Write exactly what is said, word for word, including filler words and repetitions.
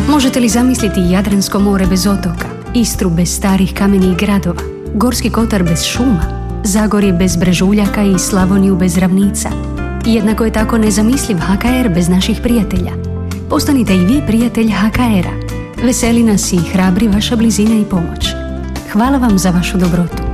Možete li zamisliti Jadransko more bez otoka, Istru bez starih kamenih gradova, Gorski kotar bez šuma, Zagorje bez brežuljaka i Slavoniju bez ravnica? Jednako je tako nezamisliv ha ka er bez naših prijatelja. Postanite i vi prijatelj ha ka era. Veseli nas i hrabri vaša blizina i pomoć. Hvala vam za vašu dobrotu.